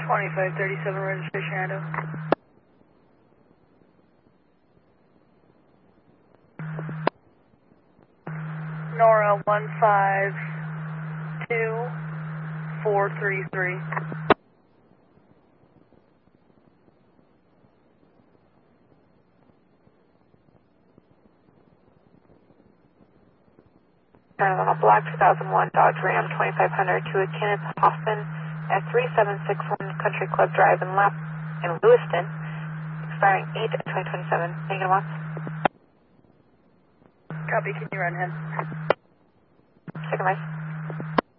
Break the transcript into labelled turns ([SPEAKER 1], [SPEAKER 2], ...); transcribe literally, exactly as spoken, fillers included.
[SPEAKER 1] twenty-five thirty-seven registration Idaho. Nora one five two four three three.
[SPEAKER 2] Uh, Black two thousand one Dodge Ram twenty-five hundred to a Kenneth Hoffman at three seven six one Country Club Drive in Lap in Lewiston, expiring eight twenty twenty-seven. Negative one.
[SPEAKER 1] Copy, can you run ahead?
[SPEAKER 2] Second life.